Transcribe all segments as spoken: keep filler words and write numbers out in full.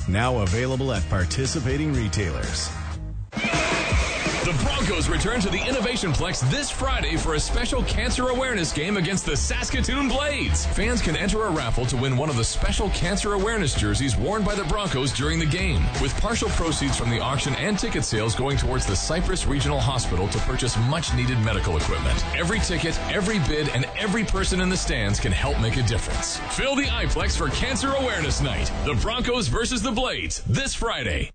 Now available at participating retailers. The Broncos return to the Innovation Plex this Friday for a special cancer awareness game against the Saskatoon Blades. Fans can enter a raffle to win one of the special cancer awareness jerseys worn by the Broncos during the game, with partial proceeds from the auction and ticket sales going towards the Cypress Regional Hospital to purchase much-needed medical equipment. Every ticket, every bid, and every person in the stands can help make a difference. Fill the iPlex for Cancer Awareness Night. The Broncos versus the Blades this Friday.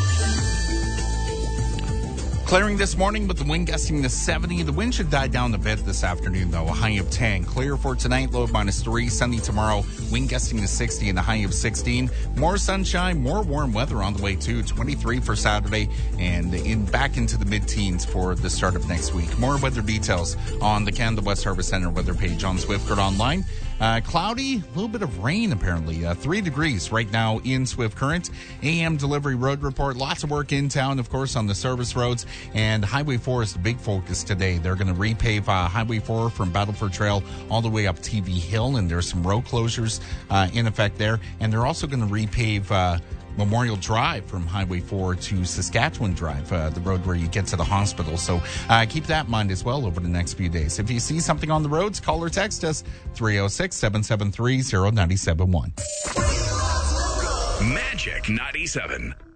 Clearing this morning with the wind gusting to seventy. The wind should die down a bit this afternoon, though. A high of ten. Clear for tonight, low of minus three. Sunny tomorrow, wind gusting to sixty and a high of sixteen. More sunshine, more warm weather on the way, too. twenty-three for Saturday and in back into the mid-teens for the start of next week. More weather details on the Canada West Harvest Center weather page on Swift Current Online. Uh, cloudy, a little bit of rain apparently. Uh, three degrees right now in Swift Current. A M delivery road report. Lots of work in town, of course, on the service roads. And Highway four is the big focus today. They're going to repave uh, Highway four from Battleford Trail all the way up T V Hill. And there's some road closures uh, in effect there. And they're also going to repave Uh, Memorial Drive from Highway four to Saskatchewan Drive, uh, the road where you get to the hospital. So uh, keep that in mind as well over the next few days. If you see something on the roads, call or text us three oh six, seven seven three, oh nine seven one. Magic ninety-seven.